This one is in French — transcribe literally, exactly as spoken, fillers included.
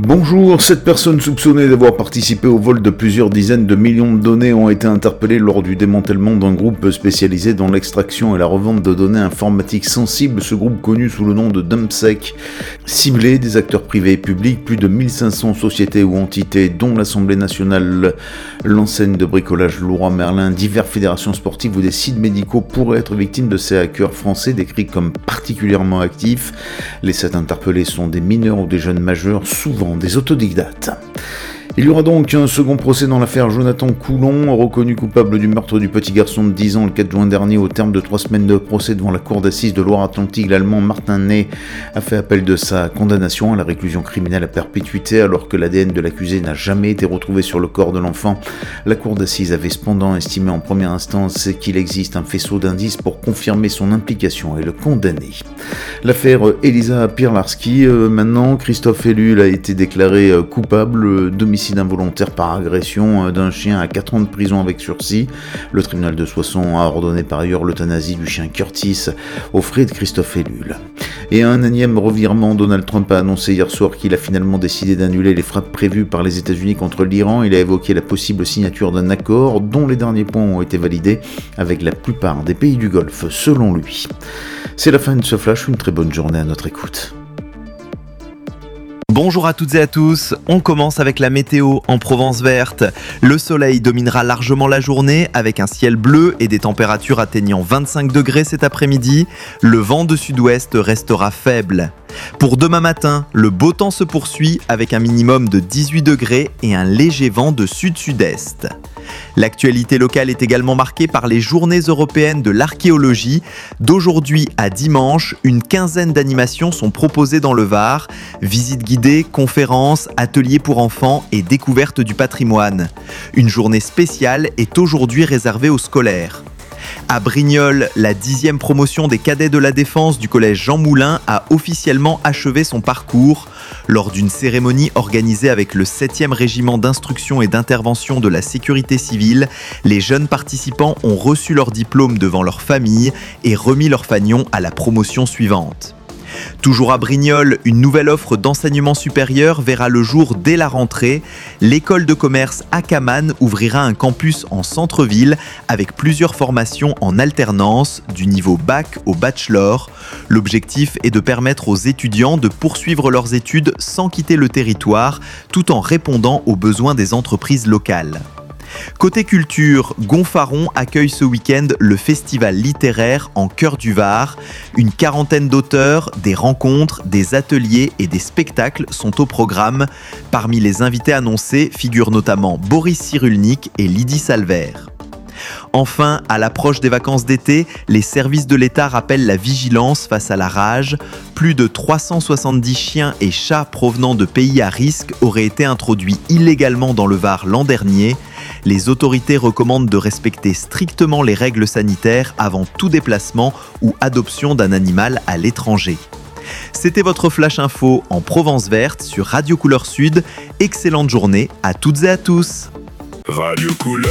Bonjour, sept personnes soupçonnées d'avoir participé au vol de plusieurs dizaines de millions de données ont été interpellées lors du démantèlement d'un groupe spécialisé dans l'extraction et la revente de données informatiques sensibles, ce groupe connu sous le nom de DumpSec. Ciblé des acteurs privés et publics, plus de mille cinq cents sociétés ou entités, dont l'Assemblée nationale, l'enseigne de bricolage Leroy Merlin, diverses fédérations sportives ou des sites médicaux pourraient être victimes de ces hackers français décrits comme particulièrement actifs. Les sept interpellés sont des mineurs ou des jeunes majeurs, souvent des autodidactes. Il y aura donc un second procès dans l'affaire Jonathan Coulon, reconnu coupable du meurtre du petit garçon de dix ans le quatre juin dernier. Au terme de trois semaines de procès devant la cour d'assises de Loire-Atlantique, l'Allemand Martin Ney a fait appel de sa condamnation à la réclusion criminelle à perpétuité alors que l'A D N de l'accusé n'a jamais été retrouvé sur le corps de l'enfant. La cour d'assises avait cependant estimé en première instance qu'il existe un faisceau d'indices pour confirmer son implication et le condamner. L'affaire Elisa Pirlarski, euh, maintenant, Christophe Ellul a été déclaré euh, coupable d'homicide involontaire par agression d'un chien à quatre ans de prison avec sursis. Le tribunal de Soissons a ordonné par ailleurs l'euthanasie du chien Curtis aux frais de Christophe Ellul. Et un énième revirement, Donald Trump a annoncé hier soir qu'il a finalement décidé d'annuler les frappes prévues par les États-Unis contre l'Iran. Il a évoqué la possible signature d'un accord dont les derniers points ont été validés avec la plupart des pays du Golfe, selon lui. C'est la fin de ce flash, une très bonne journée à notre écoute. Bonjour à toutes et à tous, on commence avec la météo en Provence verte. Le soleil dominera largement la journée avec un ciel bleu et des températures atteignant vingt-cinq degrés cet après-midi. Le vent de sud-ouest restera faible. Pour demain matin, le beau temps se poursuit avec un minimum de dix-huit degrés et un léger vent de sud-sud-est. L'actualité locale est également marquée par les journées européennes de l'archéologie. D'aujourd'hui à dimanche, une quinzaine d'animations sont proposées dans le Var. Visites guidées, conférences, ateliers pour enfants et découverte du patrimoine. Une journée spéciale est aujourd'hui réservée aux scolaires. À Brignoles, la dixième promotion des cadets de la défense du collège Jean Moulin a officiellement achevé son parcours. Lors d'une cérémonie organisée avec le septième régiment d'instruction et d'intervention de la sécurité civile, les jeunes participants ont reçu leur diplôme devant leur famille et remis leur fanion à la promotion suivante. Toujours à Brignoles, une nouvelle offre d'enseignement supérieur verra le jour dès la rentrée. L'école de commerce Akaman ouvrira un campus en centre-ville avec plusieurs formations en alternance, du niveau bac au bachelor. L'objectif est de permettre aux étudiants de poursuivre leurs études sans quitter le territoire, tout en répondant aux besoins des entreprises locales. Côté culture, Gonfaron accueille ce week-end le festival littéraire en cœur du Var. Une quarantaine d'auteurs, des rencontres, des ateliers et des spectacles sont au programme. Parmi les invités annoncés figurent notamment Boris Cyrulnik et Lydie Salver. Enfin, à l'approche des vacances d'été, les services de l'État rappellent la vigilance face à la rage. Plus de trois cent soixante-dix chiens et chats provenant de pays à risque auraient été introduits illégalement dans le Var l'an dernier. Les autorités recommandent de respecter strictement les règles sanitaires avant tout déplacement ou adoption d'un animal à l'étranger. C'était votre Flash Info en Provence verte sur Radio Couleur Sud. Excellente journée à toutes et à tous. Radio Couleur.